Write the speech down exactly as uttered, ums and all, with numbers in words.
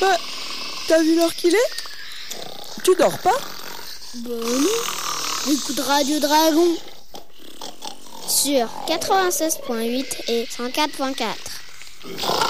Bah, t'as vu l'heure qu'il est? Tu dors pas? Bah non. Écoute Radio Dragon sur quatre-vingt-seize point huit et cent quatre point quatre.